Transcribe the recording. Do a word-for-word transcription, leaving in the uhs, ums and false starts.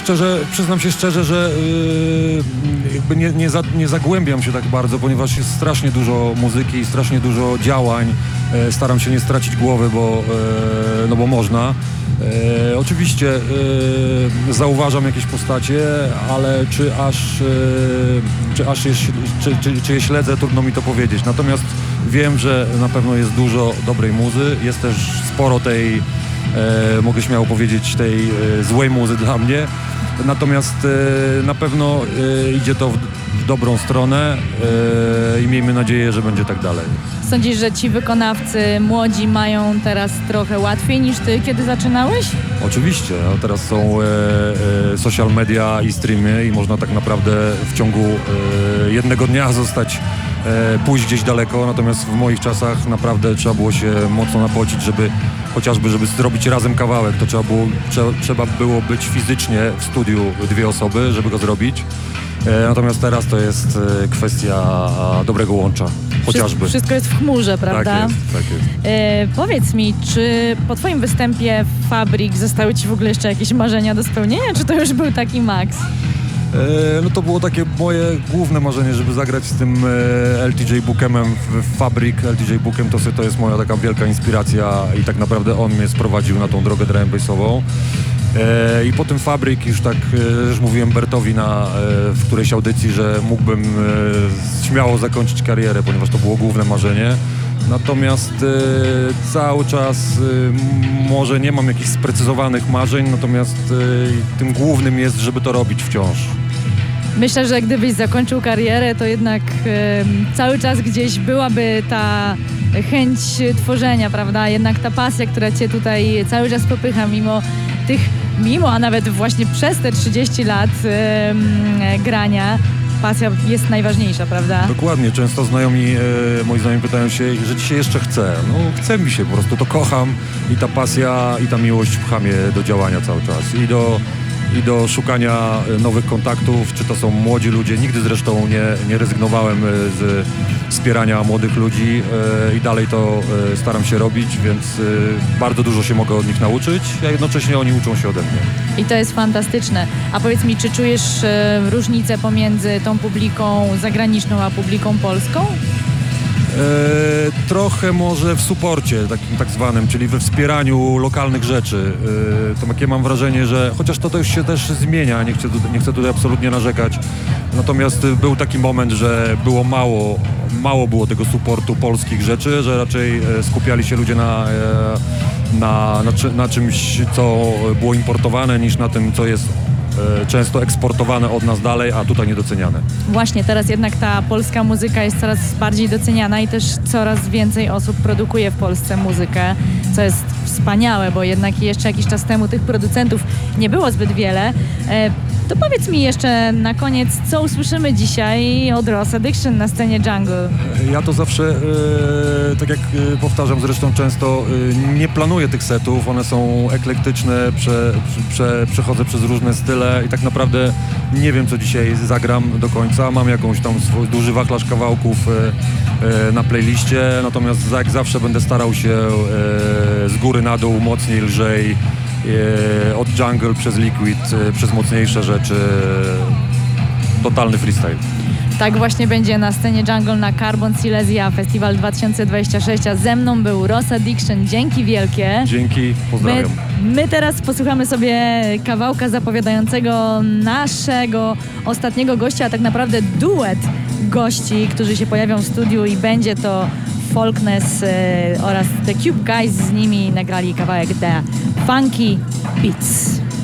szczerze, przyznam się szczerze, że yy, jakby nie, nie, za, nie zagłębiam się tak bardzo, ponieważ jest strasznie dużo muzyki i strasznie dużo działań. Yy, staram się nie stracić głowy, bo, yy, no bo można. Yy, oczywiście yy, zauważam jakieś postacie, ale czy aż, yy, czy, aż je, czy, czy, czy je śledzę, trudno mi to powiedzieć. Natomiast wiem, że na pewno jest dużo dobrej muzy, jest też sporo tej, e, mogę śmiało powiedzieć, tej e, złej muzy dla mnie. Natomiast e, na pewno e, idzie to w, w dobrą stronę e, i miejmy nadzieję, że będzie tak dalej. Sądzisz, że ci wykonawcy młodzi mają teraz trochę łatwiej niż ty, kiedy zaczynałeś? Oczywiście, a teraz są e, e, social media i streamy i można tak naprawdę w ciągu e, jednego dnia zostać, e, pójść gdzieś daleko, natomiast w moich czasach naprawdę trzeba było się mocno napocić, żeby chociażby, żeby zrobić razem kawałek, to trzeba było, trzeba, trzeba było być fizycznie w studiu dwie osoby, żeby go zrobić. E, natomiast teraz to jest e, kwestia dobrego łącza, chociażby. Wszystko jest w chmurze, prawda? Tak jest, tak jest. E, powiedz mi, czy po twoim występie w Fabrik zostały ci w ogóle jeszcze jakieś marzenia do spełnienia, czy to już był taki maks? E, no to było takie moje główne marzenie, żeby zagrać z tym e, L T J Bookemem w, w Fabrik. L T J Bookem to, to jest moja taka wielka inspiracja i tak naprawdę on mnie sprowadził na tą drogę drum and bassową. E, I po tym Fabrik już tak, e, już mówiłem Bertowi na, e, w którejś audycji, że mógłbym e, śmiało zakończyć karierę, ponieważ to było główne marzenie. Natomiast e, cały czas e, może nie mam jakichś sprecyzowanych marzeń, natomiast e, tym głównym jest, żeby to robić wciąż. Myślę, że gdybyś zakończył karierę, to jednak e, cały czas gdzieś byłaby ta chęć tworzenia, prawda? Jednak ta pasja, która cię tutaj cały czas popycha, mimo tych, mimo, a nawet właśnie przez te trzydzieści lat e, grania, pasja jest najważniejsza, prawda? Dokładnie. Często znajomi, e, moi znajomi pytają się, że dzisiaj jeszcze chcę. No chce mi się, po prostu to kocham i ta pasja i ta miłość pcha mnie do działania cały czas i do, i do szukania nowych kontaktów, czy to są młodzi ludzie. Nigdy zresztą nie, nie rezygnowałem z wspierania młodych ludzi e, i dalej to e, staram się robić, więc e, bardzo dużo się mogę od nich nauczyć, a jednocześnie oni uczą się ode mnie. I to jest fantastyczne. A powiedz mi, czy czujesz e, różnicę pomiędzy tą publiką zagraniczną, a publiką polską? E, trochę może w suporcie takim tak zwanym, czyli we wspieraniu lokalnych rzeczy. E, to takie mam wrażenie, że chociaż to, to już się też zmienia, nie chcę, nie chcę tutaj absolutnie narzekać. Natomiast był taki moment, że było mało, mało było tego suportu polskich rzeczy, że raczej skupiali się ludzie na, na, na, czy, na czymś, co było importowane, niż na tym, co jest często eksportowane od nas dalej, a tutaj niedoceniane. Właśnie, teraz jednak ta polska muzyka jest coraz bardziej doceniana i też coraz więcej osób produkuje w Polsce muzykę, co jest wspaniałe, bo jednak jeszcze jakiś czas temu tych producentów nie było zbyt wiele. To powiedz mi jeszcze na koniec, co usłyszymy dzisiaj od Ross Addiction na scenie Jungle? Ja to zawsze, e, tak jak powtarzam zresztą często, e, nie planuję tych setów, one są eklektyczne, prze, prze, przechodzę przez różne style i tak naprawdę nie wiem, co dzisiaj zagram do końca. Mam jakąś tam swój duży wachlarz kawałków e, e, na playliście, natomiast jak zawsze będę starał się e, z góry na dół, mocniej, lżej, e, od Jungle przez Liquid, e, przez mocniejsze rzeczy, totalny freestyle. Tak właśnie będzie na scenie Jungle na Carbon Silesia Festival dwa tysiące dwudziesty szósty. A ze mną był Ross Addiction. Dzięki wielkie. Dzięki, pozdrawiam. My, my teraz posłuchamy sobie kawałka zapowiadającego naszego ostatniego gościa, a tak naprawdę duet gości, którzy się pojawią w studiu i będzie to Folkness y, oraz The Cube Guys. Z nimi nagrali kawałek The Funky Beats.